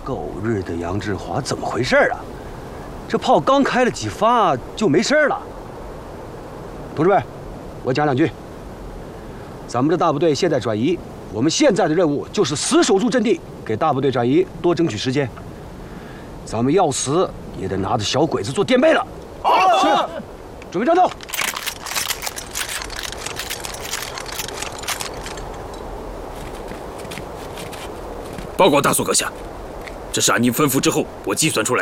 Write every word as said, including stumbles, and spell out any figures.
狗日的杨志华，怎么回事啊？这炮刚开了几发就没事了。同志们，我讲两句。咱们这大部队现在转移，我们现在的任务就是死守住阵地，给大部队转移多争取时间。咱们要死也得拿着小鬼子做垫背了。是，准备战斗。 报告大佐阁下，这是按您吩咐之后，我计算出来。